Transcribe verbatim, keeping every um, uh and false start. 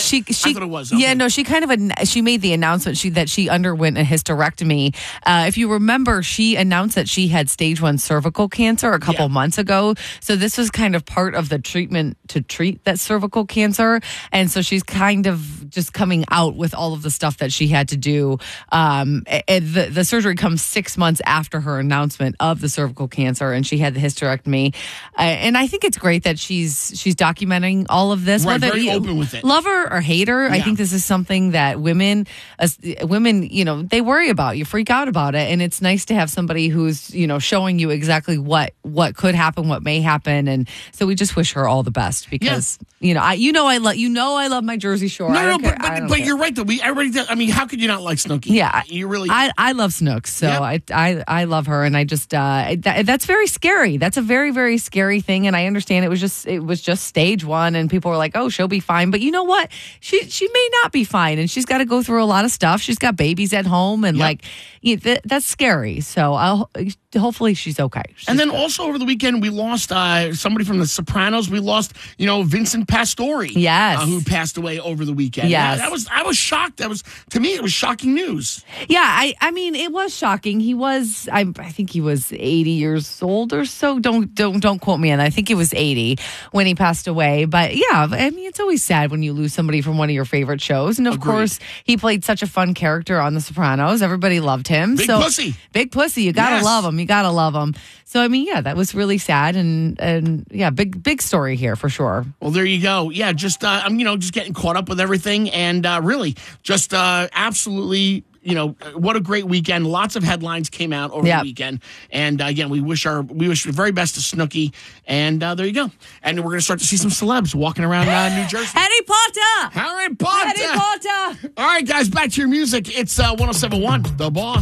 she, she, I thought it was. Okay. Yeah, no, she kind of, an- she made the announcement she that she underwent a hysterectomy. Uh, if you remember, she announced that she had stage one cervical cancer a couple Yeah. months ago. So this was kind of part of the treatment to treat that cervical cancer. And so she's kind of just coming out with all of the stuff that she had to do. Um, and the, the surgery comes six months after her announcement of the cervical cancer, and she had the hysterectomy. Uh, and I think it's great that she's she's documenting all of this. Right, whether very you open with it. love her or hate her. I Yeah. think this is something that women, as women, you know, they worry about. You freak out about it, and it's nice to have somebody who's, you know, showing you exactly what what could happen, what may happen, and so we just wish her all the best because you know, I you know I love you know I love my Jersey Shore. No, I no, don't but care. I but, don't but care. you're right though. We everybody. Does, I mean, how could you not like Snooki? Yeah, you really. I, I love Snooks, so Yep. I, I I love her, and I just uh, that, that's very scary. That's a very very scary thing, and I understand it was just it was just stage one, and people were like, oh, she'll be fine, but you know what? She she may not be fine, and she's got to go through a lot of stuff. She's got babies at home, and Yep. like yeah, th- that's scary. So I'll hopefully she's okay. She's and then good. also over the weekend, we lost uh, somebody from The Sopranos. We lost, you know, Vincent Pastore. Yes. uh, who passed away over the weekend. Yes. Yeah, that was I was shocked. That was to me, it was shocking news. Yeah, I, I mean, it was shocking. He was, I, I think he was eighty years old or so. Don't, don't, don't quote me on that. I think he was eighty when he passed away. But yeah, I mean, it's always sad when you lose somebody from one of your favorite shows. And of Agreed. course, he played such a fun character on The Sopranos. Everybody loved him. Big so, pussy. Big pussy. You gotta Yes. love him. You gotta love him. So I mean, yeah, that was really sad, and and yeah, big big story here for sure. Well, there you go. Yeah, just uh, I'm you know just getting caught up with everything, and uh, really just uh, absolutely. You know, what a great weekend. Lots of headlines came out over Yep. the weekend. And uh, again, we wish our we wish the very best to Snooki. And uh, there you go. And we're going to start to see some celebs walking around uh, New Jersey. Harry Potter. Harry Potter. Harry Potter. All right, guys, back to your music. It's uh, one oh seven point one, The Boss.